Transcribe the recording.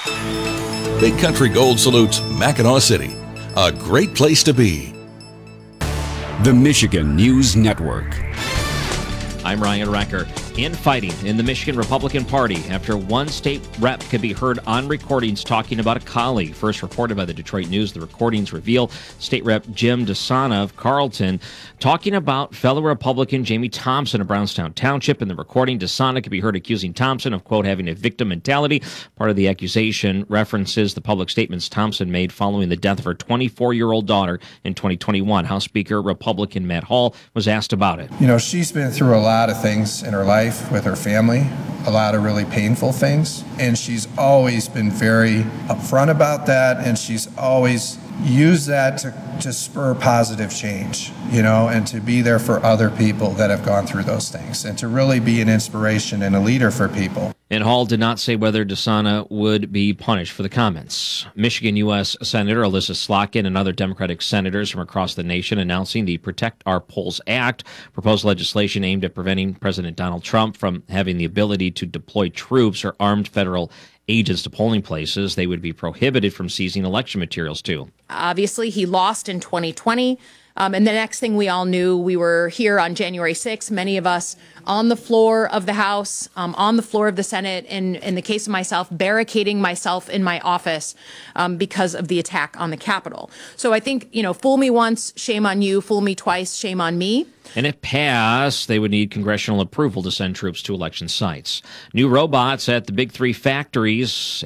Big Country Gold salutes Mackinac City, a great place to be. The Michigan News Network. I'm Ryan Recker. Infighting in the Michigan Republican Party after one state rep could be heard on recordings talking about a colleague. First reported by the Detroit News, the recordings reveal State Rep Jim DeSana of Carlton talking about fellow Republican Jamie Thompson of Brownstown Township. In the recording, DeSana could be heard accusing Thompson of, quote, having a victim mentality. Part of the accusation references the public statements Thompson made following the death of her 24-year-old daughter in 2021. House Speaker Republican Matt Hall was asked about it. You know, she's been through a lot of things in her life with her family, a lot of really painful things, and she's always been very upfront about that, and she's always used that to spur positive change, you know, and to be there for other people that have gone through those things, and to really be an inspiration and a leader for people. And Hall did not say whether DeSana would be punished for the comments. Michigan U.S. Senator Alyssa Slotkin and other Democratic senators from across the nation announcing the Protect Our Polls Act, proposed legislation aimed at preventing President Donald Trump from having the ability to deploy troops or armed federal agents to polling places. They would be prohibited from seizing election materials, too. Obviously, he lost in 2020. And the next thing we all knew, we were here on January 6th, many of us on the floor of the House, on the floor of the Senate, and in the case of myself, barricading myself in my office because of the attack on the Capitol. So I think, you know, fool me once, shame on you. Fool me twice, shame on me. And if passed, they would need congressional approval to send troops to election sites. New robots at the big three factories